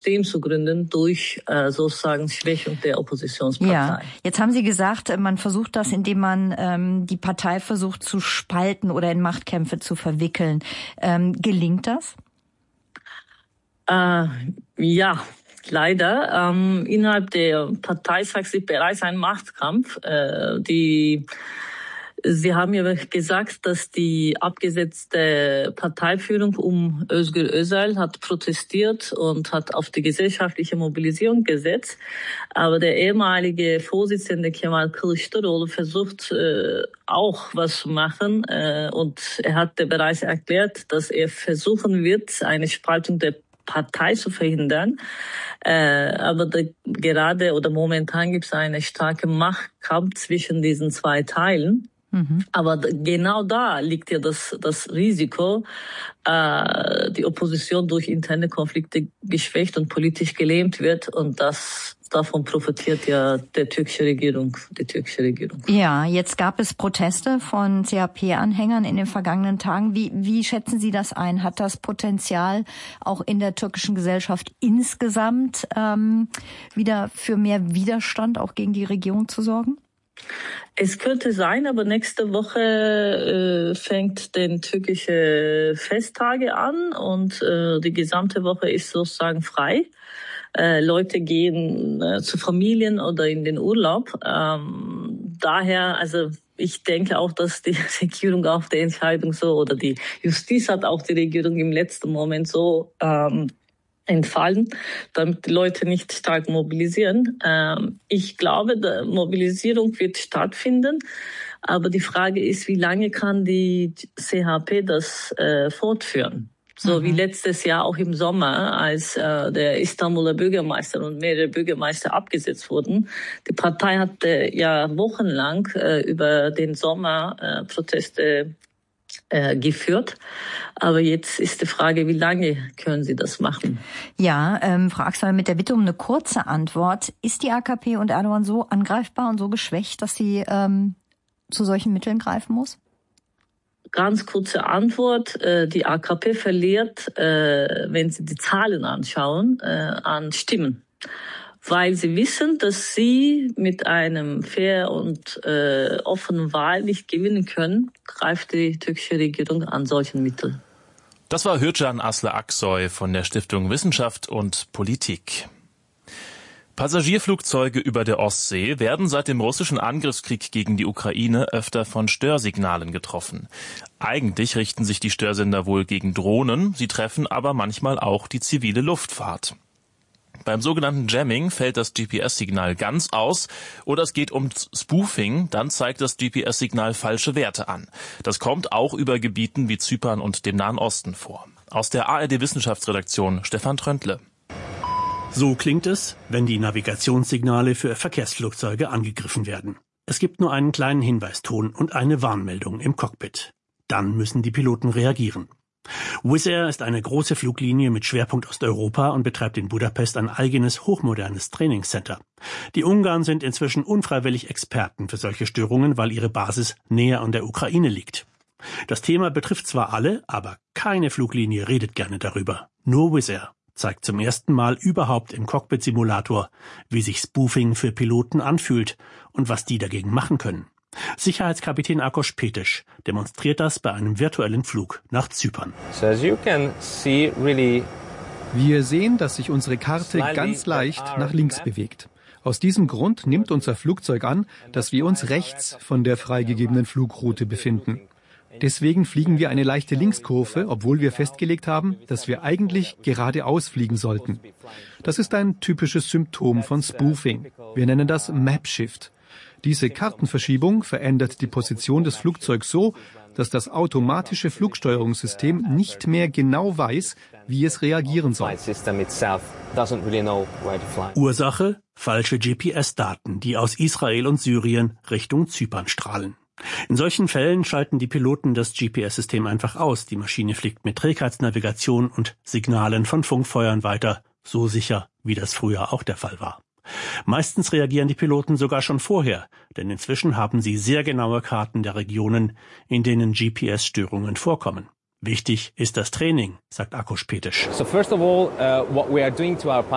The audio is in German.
System zu gründen durch sozusagen Schwächung der Oppositionspartei. Ja, jetzt haben Sie gesagt, man versucht das, indem man die Partei versucht zu spalten oder in Machtkämpfe zu verwickeln. Gelingt das? Ja, leider. Innerhalb der Partei zeigt sich bereits ein Machtkampf. Sie haben ja gesagt, dass die abgesetzte Parteiführung um Özgür Özel hat protestiert und hat auf die gesellschaftliche Mobilisierung gesetzt. Aber der ehemalige Vorsitzende Kemal Kılıçdaroğlu versucht auch was zu machen. Und er hat bereits erklärt, dass er versuchen wird, eine Spaltung der Partei zu verhindern. Aber gerade oder momentan gibt es einen starken Machtkampf zwischen diesen zwei Teilen. Aber genau da liegt ja das Risiko, die Opposition durch interne Konflikte geschwächt und politisch gelähmt wird. Und davon profitiert ja die türkische Regierung. Ja, jetzt gab es Proteste von CHP-Anhängern in den vergangenen Tagen. Wie schätzen Sie das ein? Hat das Potenzial, auch in der türkischen Gesellschaft insgesamt wieder für mehr Widerstand auch gegen die Regierung zu sorgen? Es könnte sein, aber nächste Woche fängt den türkische Festtage an und die gesamte Woche ist sozusagen frei. Leute gehen zu Familien oder in den Urlaub. Daher, also ich denke auch, dass die Regierung auf der Entscheidung so oder die Justiz hat auch die Regierung im letzten Moment so entfallen, damit die Leute nicht stark mobilisieren. Ich glaube, die Mobilisierung wird stattfinden, aber die Frage ist, wie lange kann die CHP das fortführen? So wie letztes Jahr auch im Sommer, als der Istanbuler Bürgermeister und mehrere Bürgermeister abgesetzt wurden. Die Partei hatte ja wochenlang über den Sommer Proteste geführt. Aber jetzt ist die Frage, wie lange können Sie das machen? Ja, Frau Aksoy, mit der Bitte um eine kurze Antwort. Ist die AKP und Erdogan so angreifbar und so geschwächt, dass sie zu solchen Mitteln greifen muss? Ganz kurze Antwort. Die AKP verliert, wenn Sie die Zahlen anschauen, an Stimmen. Weil sie wissen, dass sie mit einem fair und offenen Wahl nicht gewinnen können, greift die türkische Regierung an solchen Mitteln. Das war Hürcan Aslı Aksoy von der Stiftung Wissenschaft und Politik. Passagierflugzeuge über der Ostsee werden seit dem russischen Angriffskrieg gegen die Ukraine öfter von Störsignalen getroffen. Eigentlich richten sich die Störsender wohl gegen Drohnen, sie treffen aber manchmal auch die zivile Luftfahrt. Beim sogenannten Jamming fällt das GPS-Signal ganz aus oder es geht um Spoofing, dann zeigt das GPS-Signal falsche Werte an. Das kommt auch über Gebieten wie Zypern und dem Nahen Osten vor. Aus der ARD-Wissenschaftsredaktion Stefan Tröntle. So klingt es, wenn die Navigationssignale für Verkehrsflugzeuge angegriffen werden. Es gibt nur einen kleinen Hinweiston und eine Warnmeldung im Cockpit. Dann müssen die Piloten reagieren. Wizz Air ist eine große Fluglinie mit Schwerpunkt Osteuropa und betreibt in Budapest ein eigenes, hochmodernes Trainingscenter. Die Ungarn sind inzwischen unfreiwillig Experten für solche Störungen, weil ihre Basis näher an der Ukraine liegt. Das Thema betrifft zwar alle, aber keine Fluglinie redet gerne darüber. Nur Wizz Air zeigt zum ersten Mal überhaupt im Cockpit-Simulator, wie sich Spoofing für Piloten anfühlt und was die dagegen machen können. Sicherheitskapitän Ákos Péter demonstriert das bei einem virtuellen Flug nach Zypern. Wir sehen, dass sich unsere Karte ganz leicht nach links bewegt. Aus diesem Grund nimmt unser Flugzeug an, dass wir uns rechts von der freigegebenen Flugroute befinden. Deswegen fliegen wir eine leichte Linkskurve, obwohl wir festgelegt haben, dass wir eigentlich geradeaus fliegen sollten. Das ist ein typisches Symptom von Spoofing. Wir nennen das Map Shift. Diese Kartenverschiebung verändert die Position des Flugzeugs so, dass das automatische Flugsteuerungssystem nicht mehr genau weiß, wie es reagieren soll. Ursache: falsche GPS-Daten, die aus Israel und Syrien Richtung Zypern strahlen. In solchen Fällen schalten die Piloten das GPS-System einfach aus. Die Maschine fliegt mit Trägheitsnavigation und Signalen von Funkfeuern weiter, so sicher, wie das früher auch der Fall war. Meistens reagieren die Piloten sogar schon vorher, denn inzwischen haben sie sehr genaue Karten der Regionen, in denen GPS-Störungen vorkommen. Wichtig ist das Training, sagt Ákos Péter.